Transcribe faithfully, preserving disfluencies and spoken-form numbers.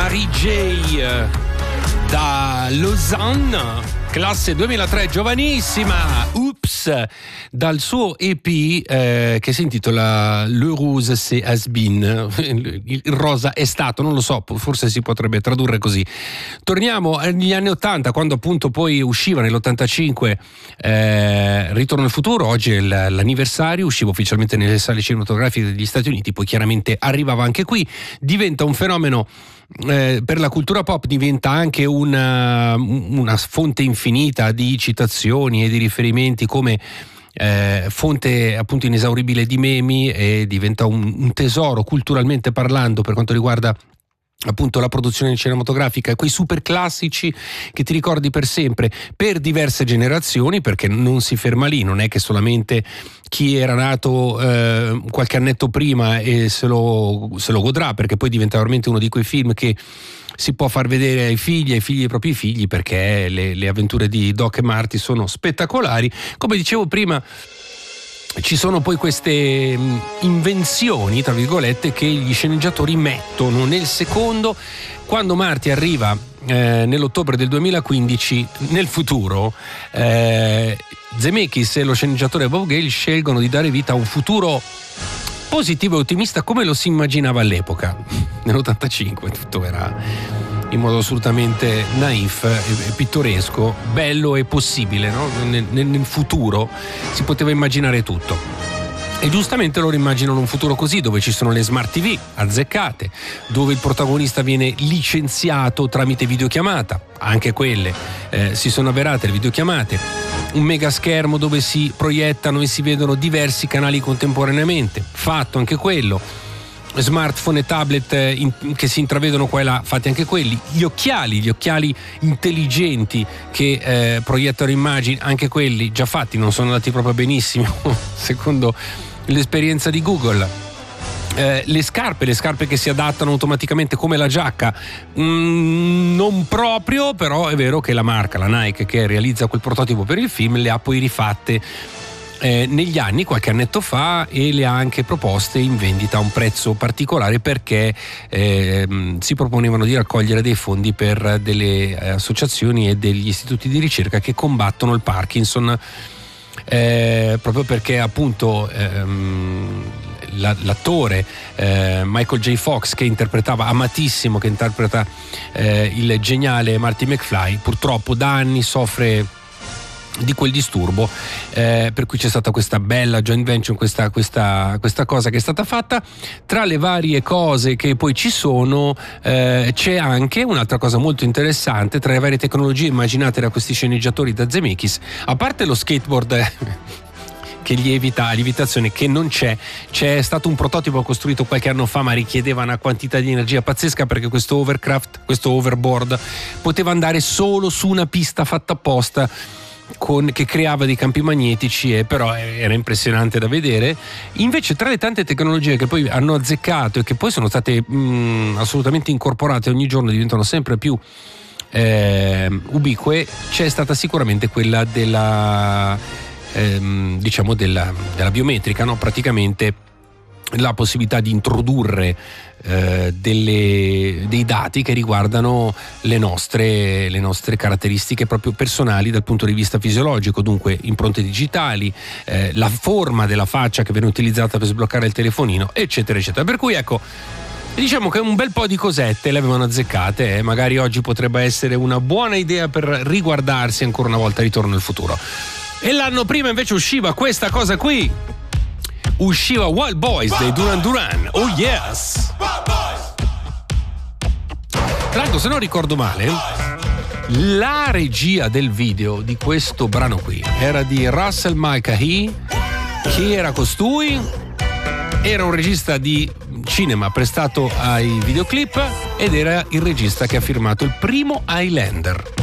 Marie J da Lausanne, classe duemilatré, giovanissima. Oops, dal suo E P eh, che si intitola Le Rose c'est has been, il rosa è stato, non lo so, forse si potrebbe tradurre così. Torniamo agli anni ottanta, quando appunto poi usciva nell'ottantacinque eh, Ritorno al futuro. Oggi è l'anniversario, usciva ufficialmente nelle sale cinematografiche degli Stati Uniti, poi chiaramente arrivava anche qui, diventa un fenomeno Eh, per la cultura pop, diventa anche una, una fonte infinita di citazioni e di riferimenti, come eh, fonte appunto inesauribile di memi, e diventa un, un tesoro culturalmente parlando per quanto riguarda appunto la produzione cinematografica, quei super classici che ti ricordi per sempre, per diverse generazioni, perché non si ferma lì, non è che solamente chi era nato eh, qualche annetto prima e se lo, se lo godrà, perché poi diventa veramente uno di quei film che si può far vedere ai figli, ai figli dei propri figli, perché le, le avventure di Doc e Marty sono spettacolari. Come dicevo prima, ci sono poi queste invenzioni, tra virgolette, che gli sceneggiatori mettono nel secondo. Quando Marty arriva eh, nell'ottobre del duemilaquindici nel futuro, eh, Zemeckis e lo sceneggiatore Bob Gale scelgono di dare vita a un futuro positivo e ottimista come lo si immaginava all'epoca. Nell'ottantacinque tutto era in modo assolutamente naif e pittoresco, bello e possibile, no? nel, nel futuro si poteva immaginare tutto. E giustamente loro immaginano un futuro così, dove ci sono le smart tivù azzeccate, dove il protagonista viene licenziato tramite videochiamata, anche quelle eh, si sono avverate, le videochiamate, un mega schermo dove si proiettano e si vedono diversi canali contemporaneamente, fatto anche quello, smartphone e tablet in, che si intravedono qua e là, fatti anche quelli, gli occhiali, gli occhiali intelligenti che eh, proiettano immagini, anche quelli già fatti, non sono andati proprio benissimo secondo l'esperienza di Google. Eh, le scarpe, le scarpe che si adattano automaticamente come la giacca, mm, non proprio, però è vero che la marca, la Nike, che realizza quel prototipo per il film, le ha poi rifatte Eh, negli anni, qualche annetto fa, e le ha anche proposte in vendita a un prezzo particolare, perché eh, si proponevano di raccogliere dei fondi per delle eh, associazioni e degli istituti di ricerca che combattono il Parkinson, eh, proprio perché appunto ehm, la, l'attore eh, Michael J. Fox, che interpretava, amatissimo, che interpreta eh, il geniale Marty McFly, purtroppo da anni soffre di quel disturbo, eh, per cui c'è stata questa bella joint venture, questa, questa, questa cosa che è stata fatta. Tra le varie cose che poi ci sono eh, c'è anche un'altra cosa molto interessante, tra le varie tecnologie immaginate da questi sceneggiatori, da Zemeckis, a parte lo skateboard che lievita, lievitazione, che non c'è, c'è stato un prototipo costruito qualche anno fa, ma richiedeva una quantità di energia pazzesca, perché questo overcraft, questo overboard poteva andare solo su una pista fatta apposta, Con, che creava dei campi magnetici, e però era impressionante da vedere. Invece, tra le tante tecnologie che poi hanno azzeccato e che poi sono state mh, assolutamente incorporate, ogni giorno diventano sempre più eh, ubique, c'è stata sicuramente quella della ehm, diciamo della, della biometrica, no? Praticamente la possibilità di introdurre eh, delle, dei dati che riguardano le nostre, le nostre caratteristiche proprio personali dal punto di vista fisiologico, dunque impronte digitali, eh, la forma della faccia che viene utilizzata per sbloccare il telefonino, eccetera eccetera. Per cui ecco, diciamo che un bel po' di cosette le avevano azzeccate, e eh. magari oggi potrebbe essere una buona idea per riguardarsi ancora una volta Ritorno al futuro. E l'anno prima invece usciva questa cosa qui, usciva Wild Boys dei Duran Duran. Oh yes! Tra l'altro, se non ricordo male, la regia del video di questo brano qui era di Russell Mulcahy. Chi era costui? Era un regista di cinema prestato ai videoclip, ed era il regista che ha firmato il primo Highlander.